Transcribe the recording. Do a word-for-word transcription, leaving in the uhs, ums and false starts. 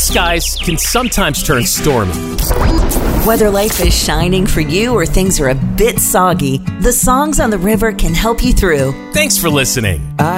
skies can sometimes turn stormy. Whether life is shining for you or things are a bit soggy, the songs on the river can help you through. Thanks for listening.